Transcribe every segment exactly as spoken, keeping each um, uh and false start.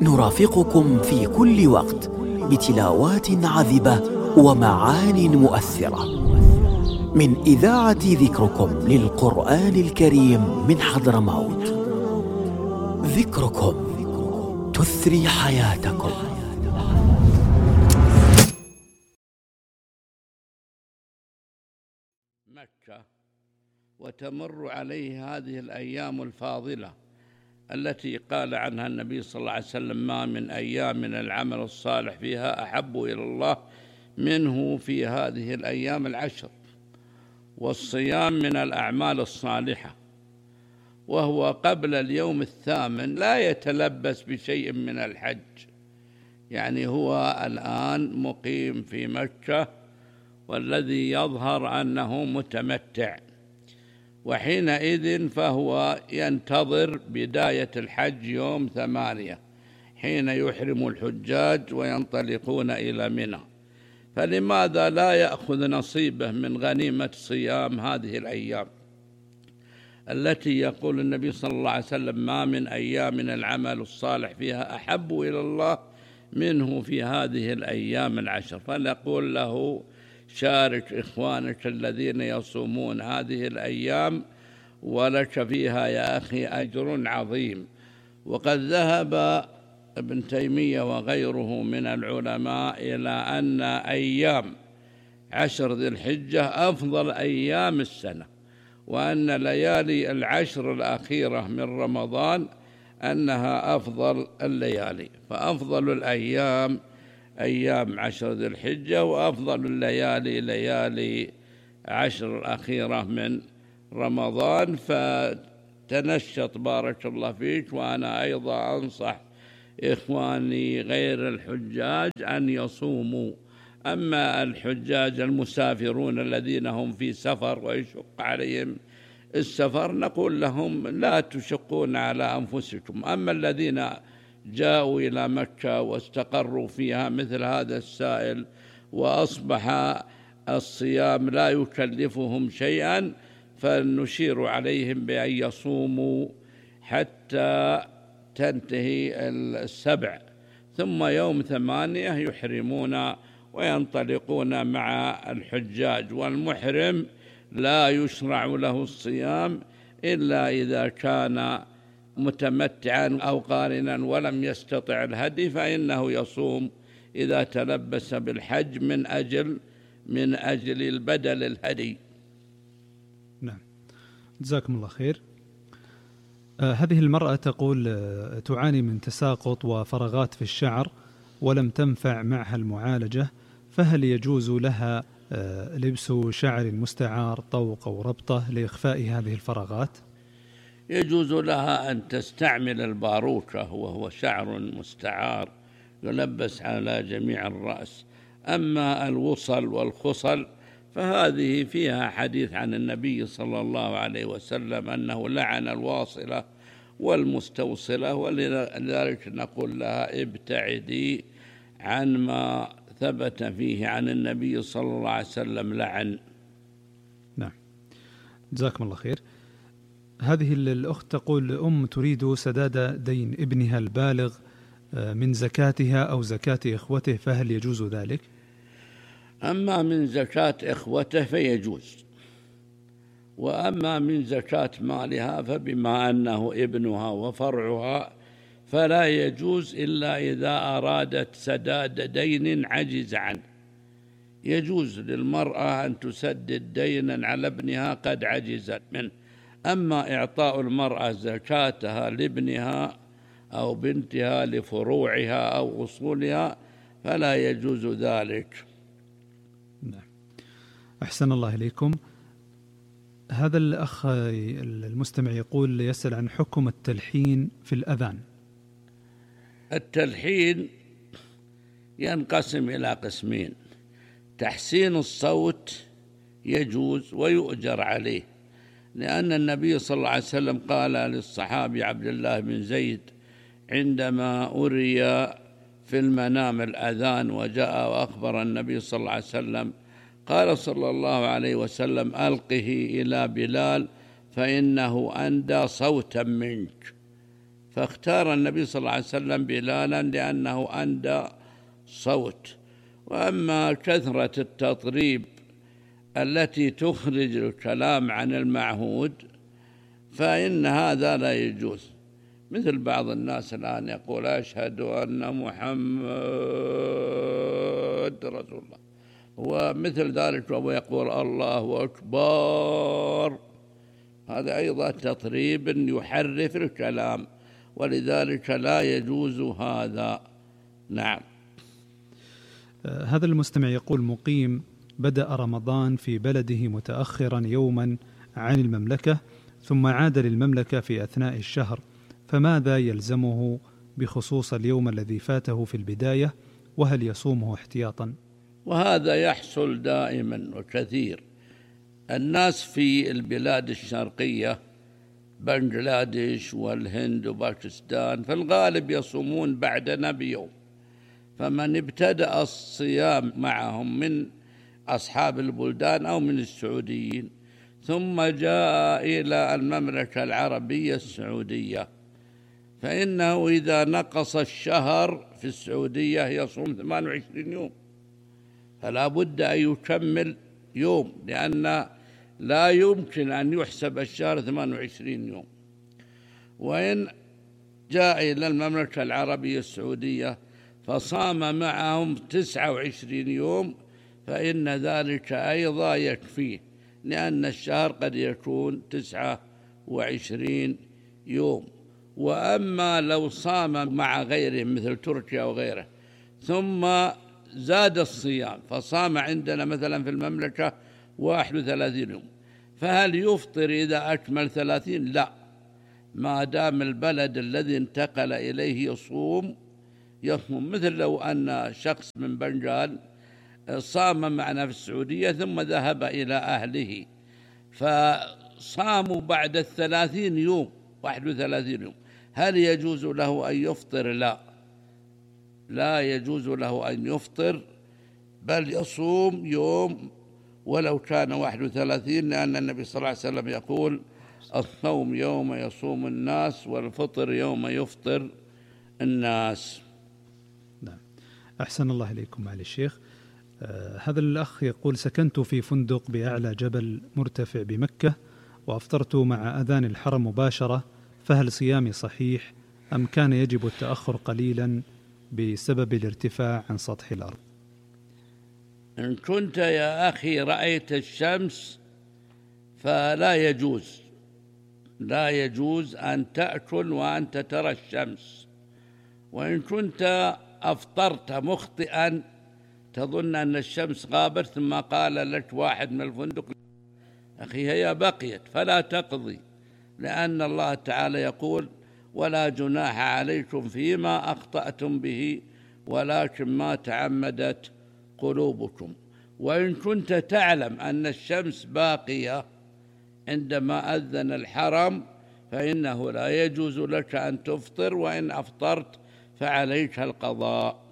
نرافقكم في كل وقت بتلاوات عذبة ومعان مؤثرة من إذاعة ذكركم للقرآن الكريم من حضرموت. ذكركم تثري حياتكم. مكة وتمر عليه هذه الأيام الفاضلة التي قال عنها النبي صلى الله عليه وسلم: ما من أيام من العمل الصالح فيها أحب إلى الله منه في هذه الأيام العشر. والصيام من الأعمال الصالحة، وهو قبل اليوم الثامن لا يتلبس بشيء من الحج، يعني هو الآن مقيم في مكة والذي يظهر أنه متمتع، وحينئذ فهو ينتظر بداية الحج يوم ثمانية حين يحرم الحجاج وينطلقون إلى منى. فلماذا لا يأخذ نصيبه من غنيمة صيام هذه الأيام التي يقول النبي صلى الله عليه وسلم: ما من أيام من العمل الصالح فيها أحب إلى الله منه في هذه الأيام العشر. فنقول له: شارك إخوانك الذين يصومون هذه الأيام ولك فيها يا أخي أجر عظيم. وقد ذهب ابن تيمية وغيره من العلماء إلى أن أيام عشر ذي الحجة أفضل أيام السنة، وأن ليالي العشر الأخيرة من رمضان أنها أفضل الليالي. فأفضل الأيام أيام عشر ذي الحجة، وأفضل الليالي ليالي عشر الأخيرة من رمضان. فتنشط بارك الله فيك. وأنا أيضا أنصح إخواني غير الحجاج أن يصوموا. أما الحجاج المسافرون الذين هم في سفر ويشق عليهم السفر نقول لهم: لا تشقون على أنفسكم. أما الذين جاءوا إلى مكة واستقروا فيها مثل هذا السائل وأصبح الصيام لا يكلفهم شيئا، فنشير عليهم بأن يصوموا حتى تنتهي السبع، ثم يوم ثمانية يحرمون وينطلقون مع الحجاج. والمحرم لا يشرع له الصيام إلا إذا كان متمتعا أو قارنا ولم يستطع الهدي، فإنه يصوم إذا تلبس بالحج من أجل من أجل البدل الهدي. نعم، جزاكم الله خير. آه هذه المرأة تقول آه تعاني من تساقط وفراغات في الشعر ولم تنفع معها المعالجة، فهل يجوز لها آه لبس شعر مستعار طوق أو ربطة لإخفاء هذه الفراغات؟ يجوز لها أن تستعمل الباروكة، وهو شعر مستعار يلبس على جميع الرأس. أما الوصل والخصل فهذه فيها حديث عن النبي صلى الله عليه وسلم أنه لعن الواصلة والمستوصلة، ولذلك نقول لها: ابتعدي عن ما ثبت فيه عن النبي صلى الله عليه وسلم لعن. نعم، جزاكم الله خير. هذه الأخت تقول: أم تريد سداد دين ابنها البالغ من زكاتها أو زكاة إخوته، فهل يجوز ذلك؟ أما من زكاة إخوته فيجوز، وأما من زكاة مالها فبما أنه ابنها وفرعها فلا يجوز إلا إذا أرادت سداد دين عجز عنه. يجوز للمرأة أن تسدد دينا على ابنها قد عجزت منه. أما إعطاء المرأة زكاتها لابنها أو بنتها لفروعها أو أصولها فلا يجوز ذلك. نعم، أحسن الله إليكم. هذا الأخ المستمع يقول يسأل عن حكم التلحين في الأذان. التلحين ينقسم إلى قسمين: تحسين الصوت يجوز ويؤجر عليه، لأن النبي صلى الله عليه وسلم قال للصحابي عبد الله بن زيد عندما أري في المنام الأذان وجاء وأخبر النبي صلى الله عليه وسلم، قال صلى الله عليه وسلم: ألقه إلى بلال فإنه أندى صوتا منك. فاختار النبي صلى الله عليه وسلم بلالا لأنه أندى صوت. وأما كثرة التطريب التي تخرج الكلام عن المعهود فإن هذا لا يجوز، مثل بعض الناس الآن يقول أشهد أن محمد رسول الله، ومثل ذلك ويقول الله أكبر، هذا أيضا تطريب يحرف الكلام، ولذلك لا يجوز هذا. نعم. هذا المستمع يقول: مقيم بدأ رمضان في بلده متأخرا يوما عن المملكة، ثم عاد للمملكة في أثناء الشهر، فماذا يلزمه بخصوص اليوم الذي فاته في البداية، وهل يصومه احتياطا؟ وهذا يحصل دائما وكثير. الناس في البلاد الشرقية بنغلاديش والهند وباكستان في الغالب يصومون بعدنا بيوم، فمن ابتدأ الصيام معهم من أصحاب البلدان أو من السعوديين ثم جاء إلى المملكة العربية السعودية، فإنه إذا نقص الشهر في السعودية يصوم ثمانية وعشرين يوم، فلا بد أن يكمل يوم، لأن لا يمكن أن يحسب الشهر ثمانية وعشرين يوم. وإن جاء إلى المملكة العربية السعودية فصام معهم تسعة وعشرين يوم فإن ذلك أيضا يكفيه، لأن الشهر قد يكون تسعة وعشرين يوم. وأما لو صام مع غيره مثل تركيا وغيره ثم زاد الصيام فصام عندنا مثلا في المملكة واحد وثلاثين يوم، فهل يفطر إذا أكمل ثلاثين؟ لا، ما دام البلد الذي انتقل إليه يصوم يصوم. مثل لو أن شخص من بنغال صام معنا في السعودية ثم ذهب إلى أهله فصاموا بعد الثلاثين يوم واحد وثلاثين يوم، هل يجوز له أن يفطر؟ لا، لا يجوز له أن يفطر، بل يصوم يوم ولو كان واحد وثلاثين، لأن النبي صلى الله عليه وسلم يقول الصوم يوم يصوم الناس والفطر يوم يفطر الناس. نعم. أحسن الله إليكم معالي الشيخ. آه هذا الأخ يقول: سكنت في فندق بأعلى جبل مرتفع بمكة، وأفطرت مع أذان الحرم مباشرة، فهل صيامي صحيح أم كان يجب التأخر قليلا بسبب الارتفاع عن سطح الأرض؟ إن كنت يا أخي رأيت الشمس فلا يجوز، لا يجوز أن تأكل وأنت ترى الشمس. وإن كنت أفطرت مخطئا تظن أن الشمس غابت ثم قال لك واحد من الفندق أخي هي بقيت، فلا تقضي، لأن الله تعالى يقول: ولا جناح عليكم فيما أخطأتم به ولكن ما تعمدت قلوبكم. وإن كنت تعلم أن الشمس باقية عندما أذن الحرم فإنه لا يجوز لك أن تفطر، وإن أفطرت فعليك القضاء.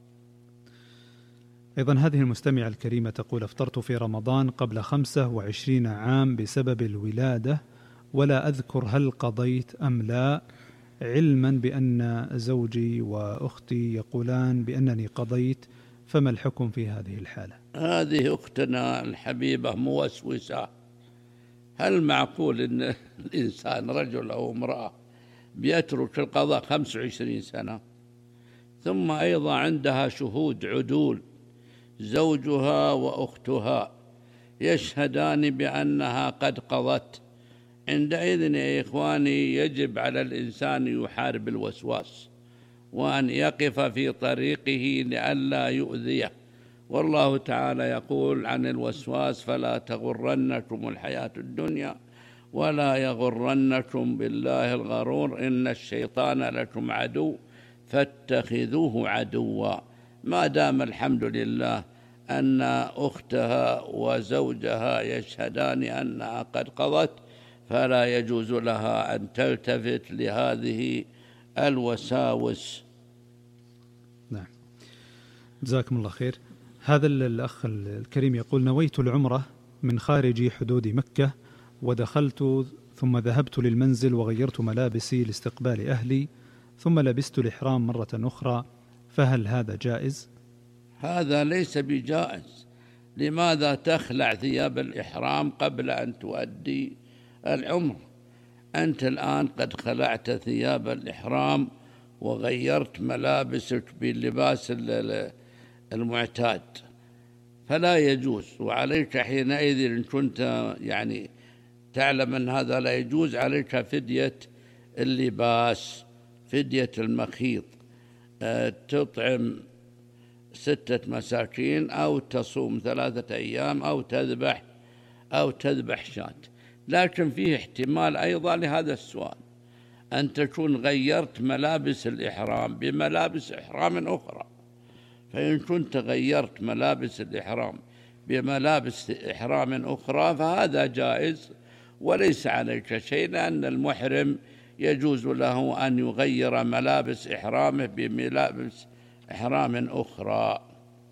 أيضا هذه المستمعة الكريمة تقول: أفطرت في رمضان قبل خمسة وعشرين عام بسبب الولادة، ولا أذكر هل قضيت أم لا، علما بأن زوجي وأختي يقولان بأنني قضيت، فما الحكم في هذه الحالة؟ هذه أختنا الحبيبة موسوسة. هل معقول أن الإنسان رجل أو امرأة بيترك القضاء خمس وعشرين سنة؟ ثم أيضا عندها شهود عدول، زوجها وأختها يشهدان بأنها قد قضت. عندئذ يا إخواني يجب على الإنسان يحارب الوسواس وأن يقف في طريقه لئلا يؤذيه. والله تعالى يقول عن الوسواس: فلا تغرنكم الحياة الدنيا ولا يغرنكم بالله الغرور إن الشيطان لكم عدو فاتخذوه عدوا. ما دام الحمد لله أن أختها وزوجها يشهدان أنها قد قضت فلا يجوز لها أن تلتفت لهذه الوساوس. نعم، جزاكم الله خير. هذا الأخ الكريم يقول: نويت العمرة من خارج حدود مكة ودخلت ثم ذهبت للمنزل وغيرت ملابسي لاستقبال أهلي ثم لبست الإحرام مرة أخرى، فهل هذا جائز؟ هذا ليس بجائز. لماذا تخلع ثياب الإحرام قبل أن تؤدي العمرة؟ أنت الآن قد خلعت ثياب الإحرام وغيرت ملابسك باللباس المعتاد، فلا يجوز. وعليك حينئذ إن كنت يعني تعلم أن هذا لا يجوز، عليك فدية اللباس، فدية المخيط، تطعم ستة مساكين أو تصوم ثلاثة أيام أو تذبح أو تذبح شاة. لكن فيه احتمال أيضا لهذا السؤال، أن تكون غيرت ملابس الإحرام بملابس إحرام أخرى، فإن كنت غيرت ملابس الإحرام بملابس إحرام أخرى فهذا جائز وليس عليك شيء، لأن المحرم يجوز له أن يغير ملابس إحرامه بملابس إحرام أخرى.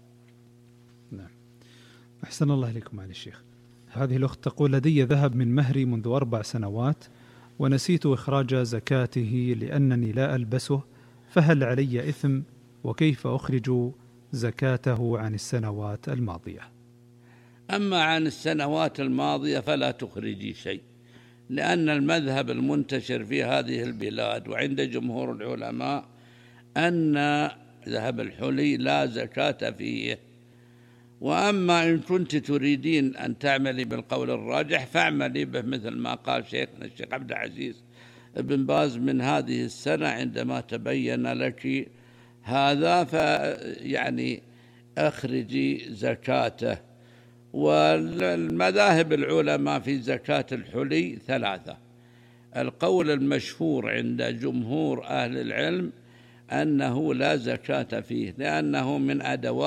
نعم، أحسن الله إليكم معالي الشيخ. هذه الأخت تقول: لدي ذهب من مهري منذ أربع سنوات ونسيت إخراج زكاته لأنني لا ألبسه، فهل علي إثم؟ وكيف أخرج زكاته عن السنوات الماضية؟ أما عن السنوات الماضية فلا تخرجي شيء، لأن المذهب المنتشر في هذه البلاد وعند جمهور العلماء أن ذهب الحلي لا زكاة فيه. وأما إن كنت تريدين أن تعملي بالقول الراجح فاعملي به مثل ما قال شيخنا الشيخ عبد العزيز بن باز من هذه السنة عندما تبين لك هذا، فيعني أخرجي زكاته. والمذاهب العلماء في زكاة الحلي ثلاثة. القول المشهور عند جمهور أهل العلم أنه لا زكاة فيه، لأنه من أدوات